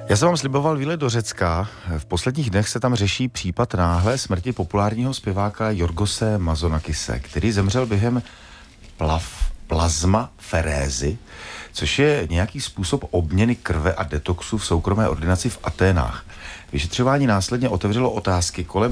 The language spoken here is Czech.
Já jsem vám sliboval výlet do Řecka. V posledních dnech se tam řeší případ náhlé smrti populárního zpěváka Yorgose Mazonakise, který zemřel během plazmaferézy, což je nějaký způsob obměny krve a detoxu v soukromé ordinaci v Aténách. Vyšetřování následně otevřelo otázky kolem